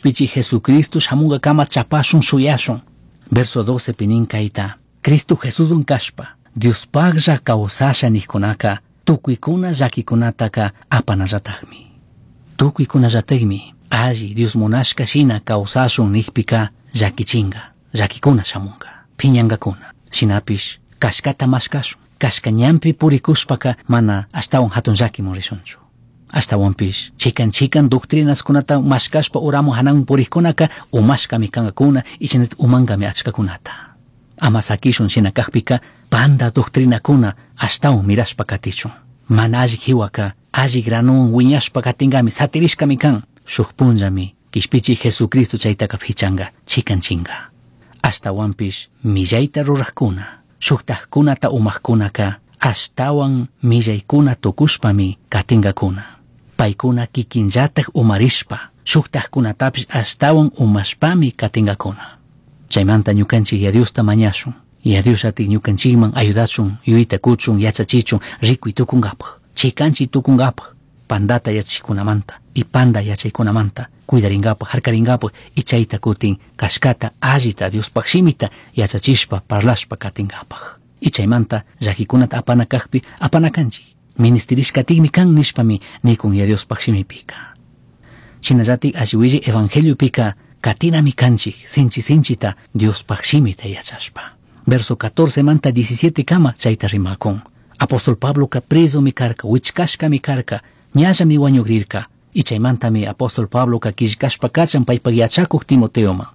Kishpichi Jesucristo shamunga kama chapashun suyashun. Verso 12 pinin kaita. Cristo Jesús un kashpa. Dios pagja kausasha nihkunaka. Tukuikuna yakikunataka apanajatagmi. Tukuikuna yategmi. Allí Dios monashka shina kausashun nihpika yakichinga. Yakikuna shamunga. Piñangakuna. Shinapish kashkata mashkashun. Kashkañampi purikushpaka mana astawan hatun yaki morishunchu. Astawanpish chikan doctrinas kunata mashkashpa uramu hanan purikkunaka umashkami kankakuna ichanit umangami achkakunata. Ama sakishun shinakakpika panda doctrina kuna astawan mirashpa katichun. Mana allik hiwaka allik granun wiñashpa katingami satirishkami kan. Shukpunllami kishpichi Jesucristo chaytaka fichanga chikancinga. Astawanpish millayta rurajkuna. Shuktajkunata umajkunaka astawan millaykuna tukushpami katingakuna. Paykuna kikinllatak umarishpa shuktajkunatapish astawan umashpami katingakuna. Chaymanta ñukanchik Yadiosta mañashun. Yadioshati ñukanchikman ayudachun, yuyita kuchun, yachachichun, rikuy tukunkapaj, chikanchik tukunkapaj, pandata yachaykunamanta y panda yachaykunamanta cuidarinkapaj, harkarinkapaj y chayta kutin kashkata allita Diospaj shimita yachachishpa parlashpa katinkapaj. Y chaymanta llakikunata apanakakpi apanakanchik. Ministerishkatikmi kan nishpami nikun Yadiospaj shimipika. Chinallatik alliwilli evangeliopika katinami kanchik sinchita Diospaj shimita yachashpa. Verso 14 manta 17 kama chayta rimakun. Apóstol Pablo ka preso mi karka, wichkashka mi karka, ñalla mi wañugrirka. Y chaymanta mi apóstol Pablo ka kishkashpa kachan paypag yachakuk Timoteoman.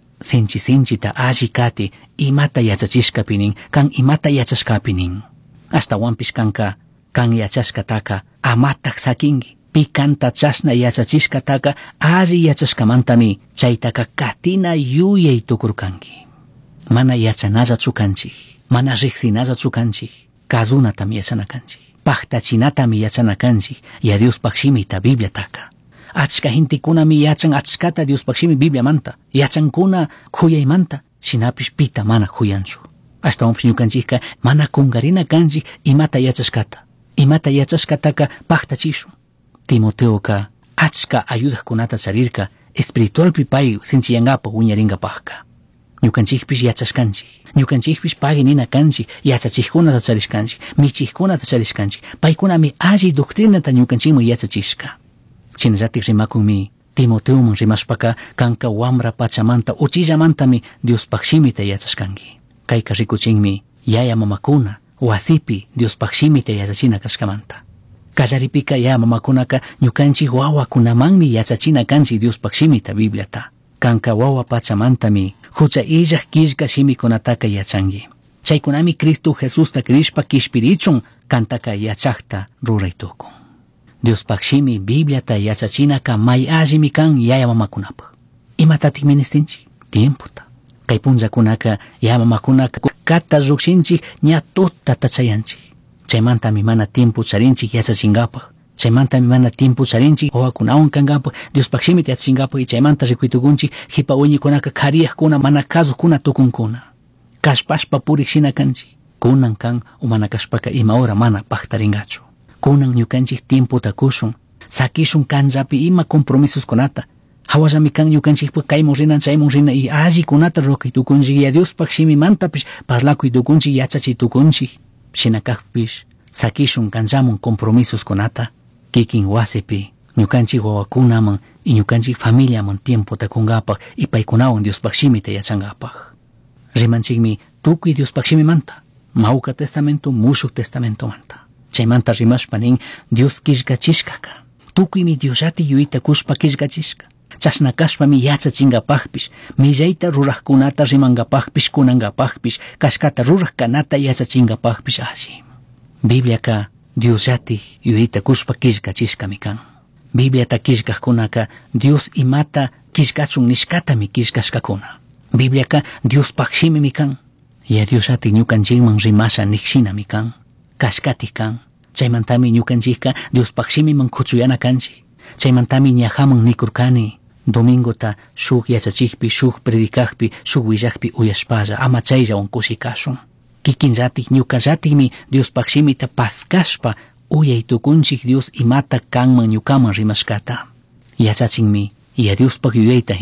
Sinchita alli kati imata yachachishkapinin kan imata yachashkapinin. Hasta wampish kanka kan yachashkataka amatak sakingi. Pikanta chashna yachachishkataka alli yachashkamantami chaytaka katina yuyay tukurkanki. Mana yachanalla chukanchik, mana riqsinalla chukanchik, kazunatam yachanakanchik, paktachinatam yachanakanchik, ya Diospaj shimita Biblia taka. Achka hintikunami yachan achkata Diospaj shimi Biblia manta, yachankuna kuyaymanta, shinapish pita mana kuyanchu. Hasta wampish ñukanchikka mana kungarina kanchik imata yachashkata, imata yachashkataka paktachishun. Timoteoka achka ayudajkunata charirka, espiritualpi pay sinchiyankapa wiñarinkapajka. Ñukanchikpish yachashkanchik, ñukanchikpish pagi nina kanchik, yachachikkunata charishkanchik, michikkunata charishkanchik, paykunami alli doctrinata ñukanchikman yachachishka. Chinallatik rimakunmi Timoteoman rimashpaka kanka wamra pachamanta uchillamantami Diospaj shimita yachashkanki. Kayka rikuchinmi yaya mamakuna wasipi Diospaj shimita yachachina kashkamanta. Kallaripika yaya mamakunaka ñukanchik wawakunamanmi yachachina kanchik Diospaj shimita Bibliata. Kanka wawa pachamantami hucha illak kishka shimikunataka yachanki. Chaykunami Cristo Jesusta krishpa kishpirichun kantaka yachakta ruraytukun. Diospaj shimi Bibliata yachachinaka may allimi kan yaya mamakunapaj. Imatatik ministinchik tiemputa. Kay punllakunaka yaya mamakunaka kata llukshinchik ña tuta tachayanchik. Chaymantami mana tiempo charinchik yachachinkapaj. Chaymantami mana tiempo charinchik wawakunawan kankapaj Diospaj shimita yachachinkapaj y chaymanta rikuytukunchik hipa wiñikunaka kariyajkuna mana kasukkuna tukunkuna. Kashpashpa purikshina kanchik. Kunan kan o mana kashpaka ima hora mana paktaringachu. Kunan ñukanchik tiempota kushun. Sakishun kanllapi ima compromisoskunata. Hawallami kan ñukanchikpa kaymun rina chaymun rina y allikunata rukaytukunchik y Diospaj shimimantapish parlakuytukunchik yachachitukunchik. Shinakakpish sakishun kanllamun compromisoskunata. Kikin wasipi ñukanchik wawakunaman y ñukanchik familiaman tiempota kunkapaj y paykunawan Diospaj shimita yachankapaj. Rimanchikmi tukuy Diospaj shimimanta, Mauka testamento, mushuk testamento manta. Chaymanta rimashpanin Dios kishkachishkaka. Tukuymi Diosllati yuyita kushpa kishkachishka. Chashnakashpami yachachinkapajpish, millayta rurajkunata rimankapajpish kunankapajpish, kashkata rurajkanata yachachinkapajpish alli. Bibliaka Diosllati yuyita kushpa kishkachishkami kan. Bibliata kishkajkunaka Dios imata kishkachun nishkatami kishkashkakuna. Bibliaka Diospaj shimimi kan. Ya Dioslati ñukanchikman rimasha nikshinami kan. Kashkati kan. Chaymantami ñukanchikka Diospaj shimiman kuchuyana kanchik. Chaymantami ñajaman nikurkani. Domingota shuk yachachikpi, shuk predikakpi, shuk willakpi uyashpalla ama chayllawan kushikashun. Kikinllatik ñukallatikmi Diospaj shimita paskashpa uyaytukunchik Dios imata kanman ñukaman rimashkata. Yachachinmi ya Diospaj yuyayta